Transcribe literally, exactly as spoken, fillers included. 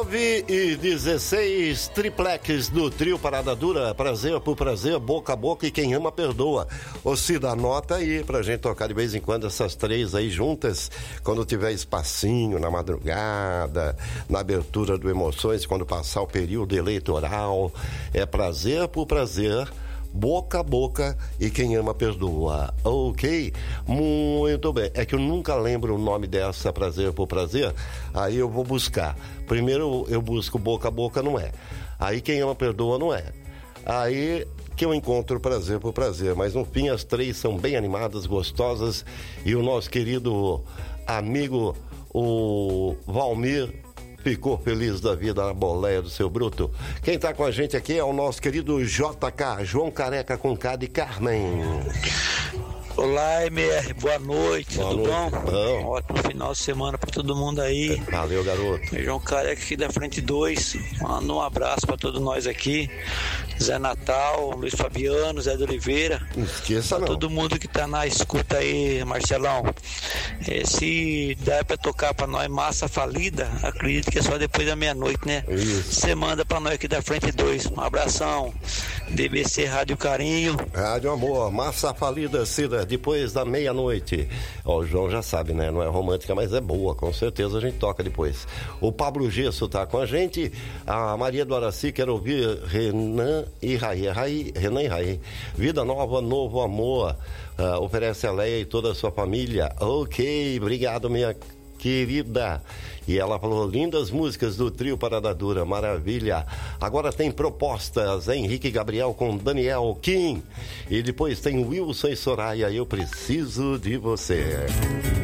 nove e dezesseis, triplex do trio Parada Dura, prazer por prazer, boca a boca e quem ama perdoa. Ô Cida, anota aí pra gente tocar de vez em quando essas três aí juntas, quando tiver espacinho, na madrugada, na abertura do Emoções, quando passar o período eleitoral. É prazer por prazer, boca a boca e quem ama perdoa. Ok? Muito bem. É que eu nunca lembro o nome dessa, prazer por prazer. Aí eu vou buscar. Primeiro eu busco boca a boca, não é. Aí quem ama perdoa, não é. Aí que eu encontro prazer por prazer. Mas no fim as três são bem animadas, gostosas. E o nosso querido amigo, o Valmir, ficou feliz da vida na boleia do seu bruto. Quem tá com a gente aqui é o nosso querido J K, João Careca com K de Carmen. Olá, M R, boa noite, boa tudo noite. bom? Bom. Ótimo final de semana pra todo mundo aí. Valeu, garoto. João Careca aqui da Frente dois, manda um abraço pra todos nós aqui. Zé Natal, Luiz Fabiano, Zé de Oliveira. Não esqueça pra não. todo mundo que tá na escuta aí, Marcelão. É, se der pra tocar pra nós Massa Falida, acredito que é só depois da meia-noite, né? Isso. Você manda pra nós aqui da Frente dois. Um abração. D B C Rádio Carinho. Rádio Amor, Massa Falida, Cida, depois da meia-noite. Ó, o João já sabe, né? Não é romântica, mas é boa, com certeza a gente toca depois. O Pablo Gesso tá com a gente. A Maria do Araci quer ouvir Renan e Raí. Raí Renan e Raí. Vida Nova, Novo Amor. Uh, oferece a Leia e toda a sua família. Ok, obrigado, minha querida. E ela falou, lindas músicas do trio Parada Dura, maravilha. Agora tem propostas, Henrique Gabriel com Daniel Kim. E depois tem Wilson e Soraya, eu preciso de você.